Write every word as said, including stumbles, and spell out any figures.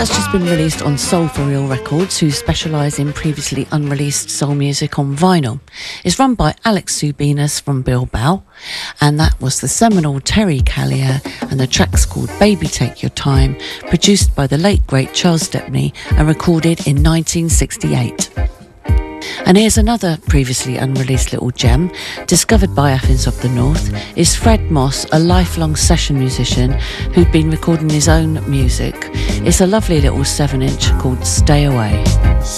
That's just been released on Soul for Real Records, who specialise in previously unreleased soul music on vinyl. It's run by Alex Subinas from Bilbao, and that was the seminal Terry Callier, and the track's called Baby Take Your Time, produced by the late great Charles Stepney and recorded in nineteen sixty-eight. And here's another previously unreleased little gem, discovered by Athens of the North, is Fred Moss, a lifelong session musician who'd been recording his own music. It's a lovely little seven inch called Stay Away.